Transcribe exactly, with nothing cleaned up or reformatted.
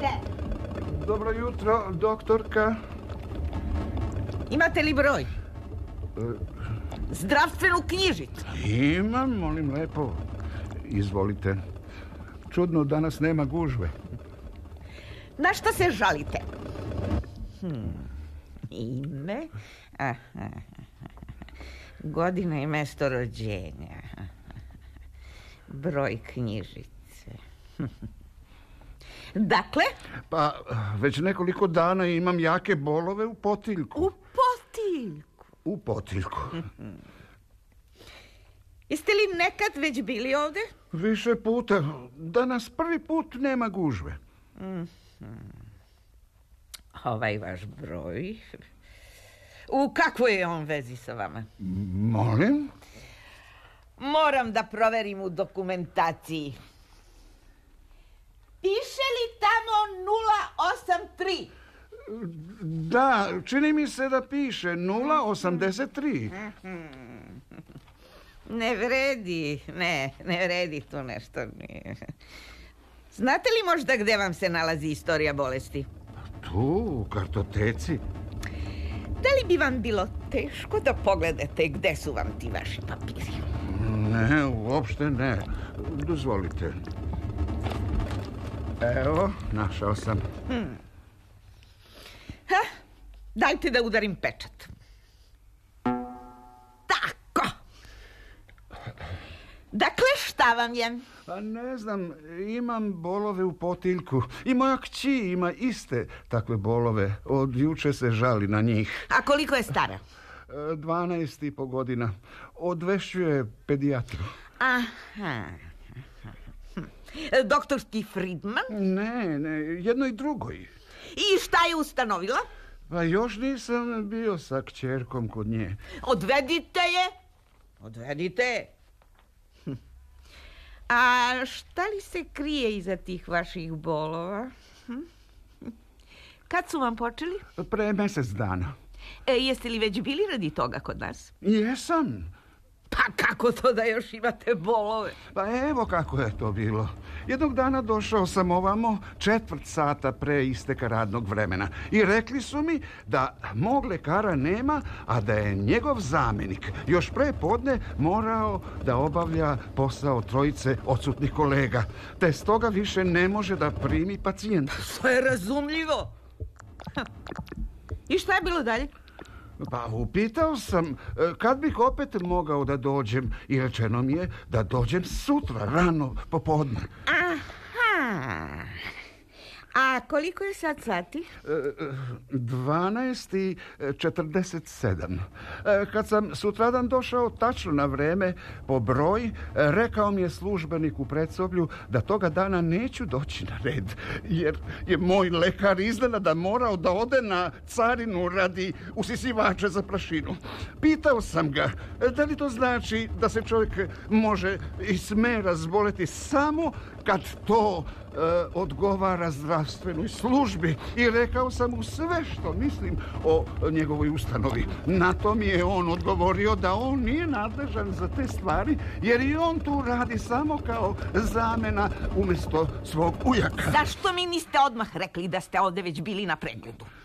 Izvolite. Dobro jutro, doktorka. Imate li broj? Zdravstvenu knjižicu. Imam, molim lepo. Izvolite. Čudno, danas nema gužve. Na što se žalite? Hmm. Ime? Aha. Godina i mesto rođenja. Broj knjižice. Dakle? Pa, već nekoliko dana imam jake bolove u potiljku. U potiljku? U potiljku. Jeste li nekad već bili ovde? Više puta. Danas prvi put nema gužve. Mm-hmm. Ovaj vaš broj... U kakvoj je on vezi sa vama? Molim? Moram da proverim u dokumentaciji. Piše li tamo nula osam tri? Da, čini mi se da piše nula osamdeset tri. Ne vredi, ne, ne vredi tu nešto. Nije. Znate li možda gde vam se nalazi istorija bolesti? Tu, u kartoteci. Da li bi vam bilo teško da pogledate gde su vam ti vaši papiri? Ne, uopšte ne. Dozvolite. Evo, našao sam. Hmm. Ha, dajte da udarim pečat. Tako. Dakle, šta vam je? Pa ne znam, imam bolove u potiljku. I moja kći ima iste takve bolove. Od juče se žali na njih. A koliko je stara? Dvanaest i po godina. Odvešćuje pedijatru. Aha. Doktorski Friedman? Ne, ne, jedno i drugoj. I šta je ustanovila? Pa još nisam bio sa kćerkom kod nje. Odvedite je. Odvedite je. A šta li se krije iza tih vaših bolova? Hm? Kad su vam počeli? Pre mjesec dana. E, jeste li već bili radi toga kod nas? Jesam. Pa kako to da još imate bolove? Pa evo kako je to bilo. Jednog dana došao sam ovamo četvrt sata pre isteka radnog vremena i rekli su mi da mog lekara nema, a da je njegov zamjenik još pre podne morao da obavlja posao trojice odsutnih kolega, te stoga više ne može da primi pacijenta. To je razumljivo. I šta je bilo dalje? Pa upitao sam kad bih opet mogao da dođem i rečeno mi je da dođem sutra, rano, popodne. Aha. A koliko je sad sati? dvanaest i četrdeset sedam. Kad sam sutradan došao tačno na vreme po broj, rekao mi je službenik u predsoblju da toga dana neću doći na red, jer je moj lekar iznenada morao da ode na carinu radi usisivača za prašinu. Pitao sam ga da li to znači da se čovjek može i sme razboleti samo kad to e, odgovara zdravstvenoj službi, i rekao sam mu sve što mislim o njegovoj ustanovi. Na to mi je on odgovorio da on nije nadležan za te stvari, jer i on tu radi samo kao zamena umjesto svog ujaka. Zašto mi niste odmah rekli da ste ovde već bili na pregledu?